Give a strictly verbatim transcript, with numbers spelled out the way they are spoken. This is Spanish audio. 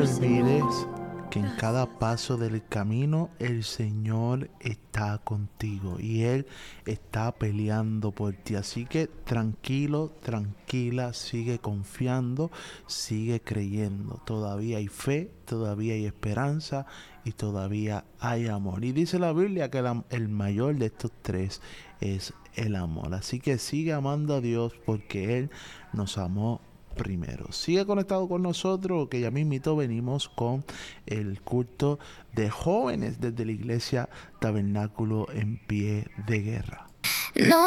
olvides que en cada paso del camino el Señor está contigo y Él está peleando por ti. Así que tranquilo, tranquila, sigue confiando, sigue creyendo. Todavía hay fe, todavía hay esperanza y todavía hay amor. Y dice la Biblia que la- el mayor de estos tres es el amor. Así que sigue amando a Dios porque Él nos amó primero. Sigue conectado con nosotros, que ya mismito venimos con el culto de jóvenes desde la iglesia Tabernáculo en Pie de Guerra. No